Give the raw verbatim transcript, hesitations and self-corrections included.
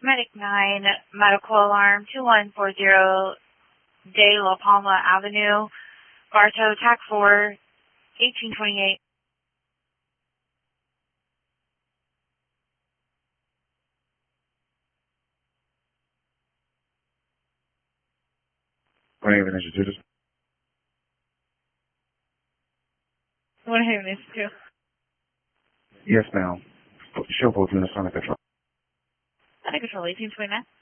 Medic nine, medical alarm two one four zero, De La Palma Avenue, Bartow, TAC four, eighteen twenty-eight. What name is it? What name is it? Yes, ma'am. Show both units on the control. Under control, eighteen twenty-nine.